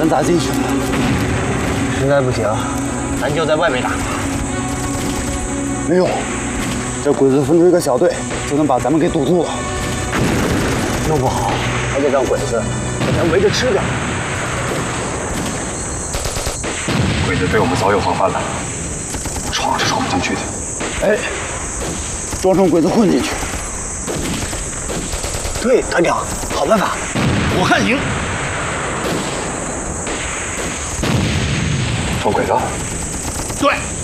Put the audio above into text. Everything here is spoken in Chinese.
咱咋进去呢？ 实在不行，咱就在外面打。 没用，这鬼子分出一个小队，就能把咱们给堵住了。 弄不好还得让鬼子把咱围着吃掉。 鬼子对我们早有防范了，闯是闯不进去的。 哎，装成鬼子混进去。 对，团长，好办法，我看行。 装鬼子？ 对。